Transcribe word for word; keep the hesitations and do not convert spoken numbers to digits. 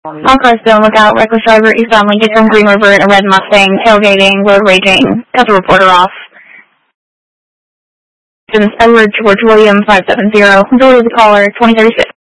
All cars still on lookout. Reckless driver east on Lincoln from Green River in a red Mustang. Tailgating, road raging. Cut the reporter off. Edward George William five seven zero. Majority of the caller twenty thirty-six.